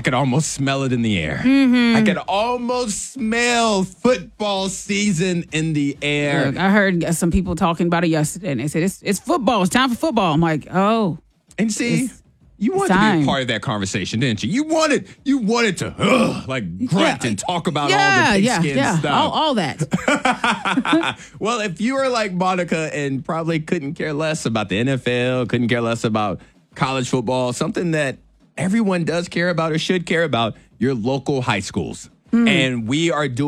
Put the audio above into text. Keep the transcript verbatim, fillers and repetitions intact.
could almost smell it in the air. Mm-hmm. I could almost smell football season in the air. Look, I heard some people talking about it yesterday, and they said, it's, it's football. It's time for football. I'm like, oh. And see, It's- you wanted to time. be a part of that conversation, didn't you? You wanted, you wanted to ugh, like grunt Yeah. and talk about Yeah, all the yeah, pigskin yeah. stuff. All, all that. Well, if you were like Monica and probably couldn't care less about the N F L, couldn't care less about college football, something that everyone does care about or should care about, your local high schools. And we are doing